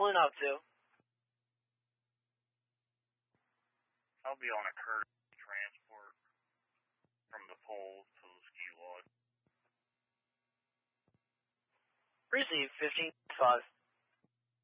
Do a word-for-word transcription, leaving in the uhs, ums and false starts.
pulling out to? I'll be on a courtesy transport from the pole to the ski lodge. Receive fifteen five.